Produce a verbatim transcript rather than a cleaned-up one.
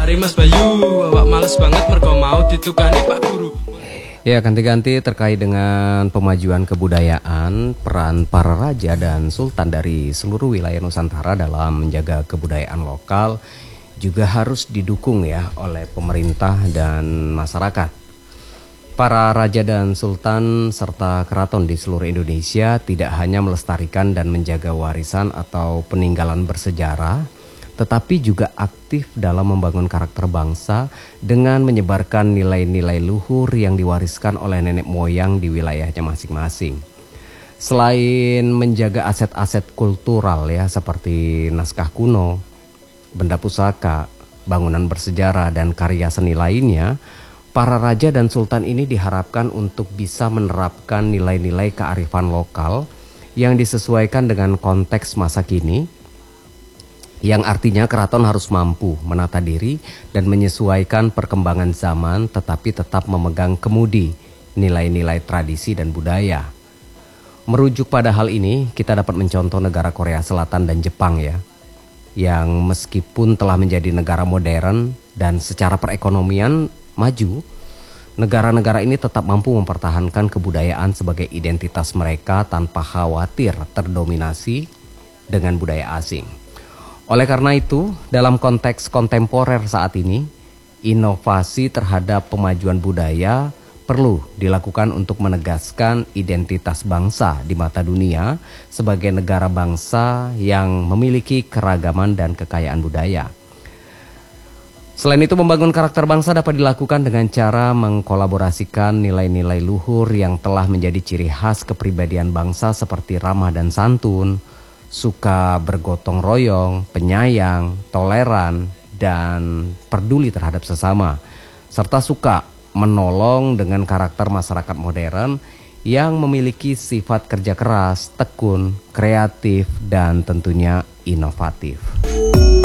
Mari Mas Bayu, awak males banget mergo mau ditukani Pak Guru. Ya, ganti-ganti terkait dengan pemajuan kebudayaan, peran para raja dan sultan dari seluruh wilayah Nusantara dalam menjaga kebudayaan lokal juga harus didukung ya oleh pemerintah dan masyarakat. Para raja dan sultan serta keraton di seluruh Indonesia tidak hanya melestarikan dan menjaga warisan atau peninggalan bersejarah, tetapi juga aktif dalam membangun karakter bangsa dengan menyebarkan nilai-nilai luhur yang diwariskan oleh nenek moyang di wilayahnya masing-masing. Selain menjaga aset-aset kultural ya seperti naskah kuno, benda pusaka, bangunan bersejarah dan karya seni lainnya, para raja dan sultan ini diharapkan untuk bisa menerapkan nilai-nilai kearifan lokal yang disesuaikan dengan konteks masa kini, yang artinya keraton harus mampu menata diri dan menyesuaikan perkembangan zaman tetapi tetap memegang kemudi nilai-nilai tradisi dan budaya. Merujuk pada hal ini, kita dapat mencontoh negara Korea Selatan dan Jepang ya, yang meskipun telah menjadi negara modern dan secara perekonomian maju, negara-negara ini tetap mampu mempertahankan kebudayaan sebagai identitas mereka tanpa khawatir terdominasi dengan budaya asing. Oleh karena itu, dalam konteks kontemporer saat ini, inovasi terhadap pemajuan budaya perlu dilakukan untuk menegaskan identitas bangsa di mata dunia sebagai negara bangsa yang memiliki keragaman dan kekayaan budaya. Selain itu, membangun karakter bangsa dapat dilakukan dengan cara mengkolaborasikan nilai-nilai luhur yang telah menjadi ciri khas kepribadian bangsa seperti ramah dan santun, suka bergotong royong, penyayang, toleran, dan peduli terhadap sesama, serta suka menolong dengan karakter masyarakat modern yang memiliki sifat kerja keras, tekun, kreatif, dan tentunya inovatif.